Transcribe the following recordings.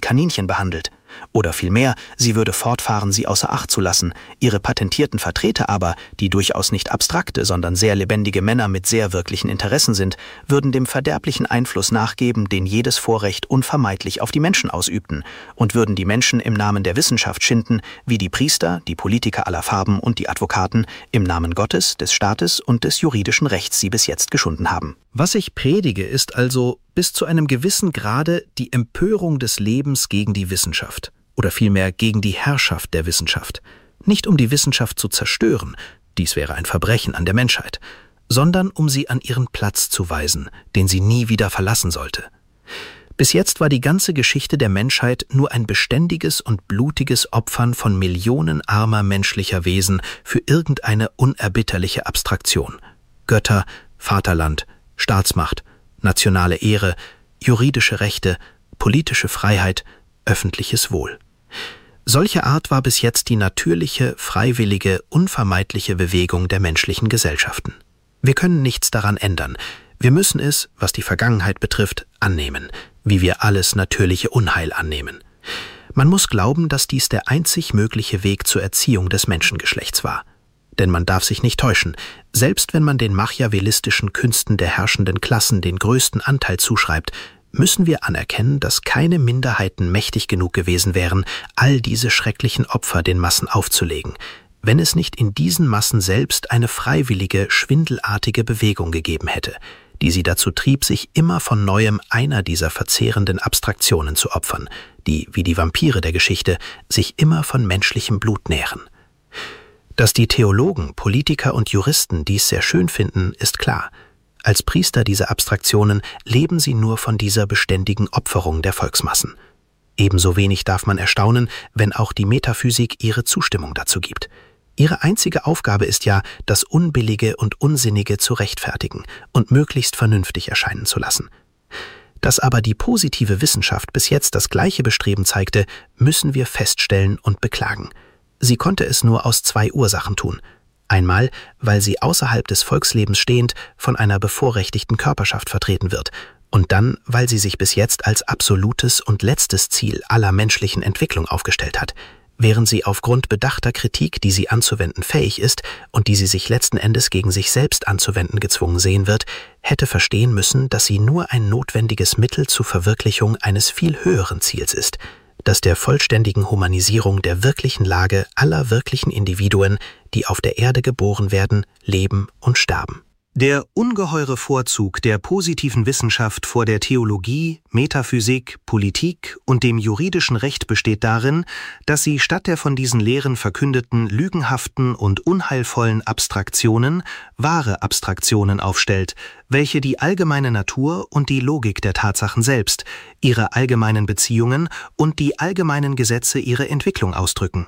Kaninchen behandelt. Oder vielmehr, sie würde fortfahren, sie außer Acht zu lassen. Ihre patentierten Vertreter aber, die durchaus nicht abstrakte, sondern sehr lebendige Männer mit sehr wirklichen Interessen sind, würden dem verderblichen Einfluss nachgeben, den jedes Vorrecht unvermeidlich auf die Menschen ausübten, und würden die Menschen im Namen der Wissenschaft schinden, wie die Priester, die Politiker aller Farben und die Advokaten im Namen Gottes, des Staates und des juridischen Rechts sie bis jetzt geschunden haben. Was ich predige, ist also bis zu einem gewissen Grade die Empörung des Lebens gegen die Wissenschaft oder vielmehr gegen die Herrschaft der Wissenschaft. Nicht um die Wissenschaft zu zerstören, dies wäre ein Verbrechen an der Menschheit, sondern um sie an ihren Platz zu weisen, den sie nie wieder verlassen sollte. Bis jetzt war die ganze Geschichte der Menschheit nur ein beständiges und blutiges Opfern von Millionen armer menschlicher Wesen für irgendeine unerbitterliche Abstraktion. Götter, Vaterland, Staatsmacht, nationale Ehre, juridische Rechte, politische Freiheit, öffentliches Wohl. Solche Art war bis jetzt die natürliche, freiwillige, unvermeidliche Bewegung der menschlichen Gesellschaften. Wir können nichts daran ändern. Wir müssen es, was die Vergangenheit betrifft, annehmen, wie wir alles natürliche Unheil annehmen. Man muss glauben, dass dies der einzig mögliche Weg zur Erziehung des Menschengeschlechts war. Denn man darf sich nicht täuschen, selbst wenn man den machiavellistischen Künsten der herrschenden Klassen den größten Anteil zuschreibt, müssen wir anerkennen, dass keine Minderheiten mächtig genug gewesen wären, all diese schrecklichen Opfer den Massen aufzulegen, wenn es nicht in diesen Massen selbst eine freiwillige, schwindelartige Bewegung gegeben hätte, die sie dazu trieb, sich immer von Neuem einer dieser verzehrenden Abstraktionen zu opfern, die, wie die Vampire der Geschichte, sich immer von menschlichem Blut nähren. Dass die Theologen, Politiker und Juristen dies sehr schön finden, ist klar. Als Priester dieser Abstraktionen leben sie nur von dieser beständigen Opferung der Volksmassen. Ebenso wenig darf man erstaunen, wenn auch die Metaphysik ihre Zustimmung dazu gibt. Ihre einzige Aufgabe ist ja, das Unbillige und Unsinnige zu rechtfertigen und möglichst vernünftig erscheinen zu lassen. Dass aber die positive Wissenschaft bis jetzt das gleiche Bestreben zeigte, müssen wir feststellen und beklagen. Sie konnte es nur aus zwei Ursachen tun. Einmal, weil sie außerhalb des Volkslebens stehend von einer bevorrechtigten Körperschaft vertreten wird, und dann, weil sie sich bis jetzt als absolutes und letztes Ziel aller menschlichen Entwicklung aufgestellt hat, während sie aufgrund bedachter Kritik, die sie anzuwenden fähig ist und die sie sich letzten Endes gegen sich selbst anzuwenden gezwungen sehen wird, hätte verstehen müssen, dass sie nur ein notwendiges Mittel zur Verwirklichung eines viel höheren Ziels ist, das der vollständigen Humanisierung der wirklichen Lage aller wirklichen Individuen, die auf der Erde geboren werden, leben und sterben. Der ungeheure Vorzug der positiven Wissenschaft vor der Theologie, Metaphysik, Politik und dem juridischen Recht besteht darin, dass sie statt der von diesen Lehren verkündeten lügenhaften und unheilvollen Abstraktionen wahre Abstraktionen aufstellt, welche die allgemeine Natur und die Logik der Tatsachen selbst, ihre allgemeinen Beziehungen und die allgemeinen Gesetze ihrer Entwicklung ausdrücken.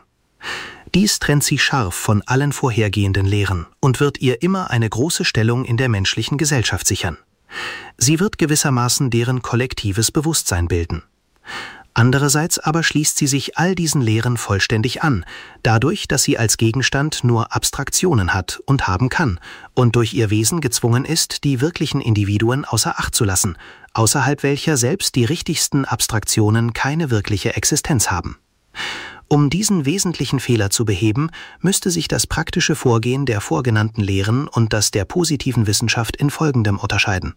Dies trennt sie scharf von allen vorhergehenden Lehren und wird ihr immer eine große Stellung in der menschlichen Gesellschaft sichern. Sie wird gewissermaßen deren kollektives Bewusstsein bilden. Andererseits aber schließt sie sich all diesen Lehren vollständig an, dadurch, dass sie als Gegenstand nur Abstraktionen hat und haben kann und durch ihr Wesen gezwungen ist, die wirklichen Individuen außer Acht zu lassen, außerhalb welcher selbst die richtigsten Abstraktionen keine wirkliche Existenz haben. Um diesen wesentlichen Fehler zu beheben, müsste sich das praktische Vorgehen der vorgenannten Lehren und das der positiven Wissenschaft in Folgendem unterscheiden.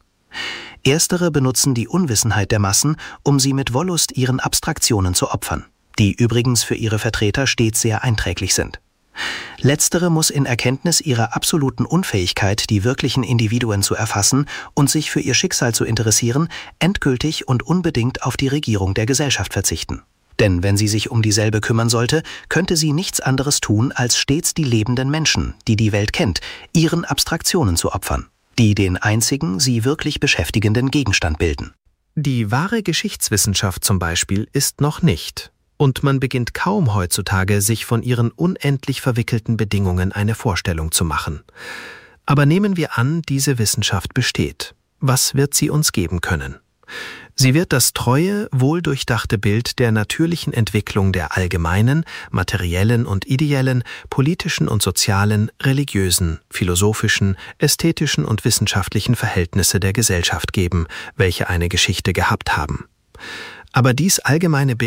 Erstere benutzen die Unwissenheit der Massen, um sie mit Wollust ihren Abstraktionen zu opfern, die übrigens für ihre Vertreter stets sehr einträglich sind. Letztere muss in Erkenntnis ihrer absoluten Unfähigkeit, die wirklichen Individuen zu erfassen und sich für ihr Schicksal zu interessieren, endgültig und unbedingt auf die Regierung der Gesellschaft verzichten. Denn wenn sie sich um dieselbe kümmern sollte, könnte sie nichts anderes tun, als stets die lebenden Menschen, die die Welt kennt, ihren Abstraktionen zu opfern, die den einzigen, sie wirklich beschäftigenden Gegenstand bilden. Die wahre Geschichtswissenschaft zum Beispiel ist noch nicht. Und man beginnt kaum heutzutage, sich von ihren unendlich verwickelten Bedingungen eine Vorstellung zu machen. Aber nehmen wir an, diese Wissenschaft besteht. Was wird sie uns geben können? Sie wird das treue, wohldurchdachte Bild der natürlichen Entwicklung der allgemeinen, materiellen und ideellen, politischen und sozialen, religiösen, philosophischen, ästhetischen und wissenschaftlichen Verhältnisse der Gesellschaft geben, welche eine Geschichte gehabt haben. Aber dies allgemeine Bild